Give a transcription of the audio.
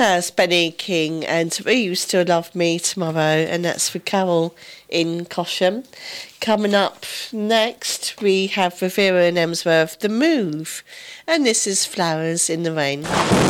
That's Benny King and Will You Still Love Me Tomorrow, and that's for Carol in Cosham. Coming up next, we have Rivera and Emsworth, The Move, and this is Flowers in the Rain.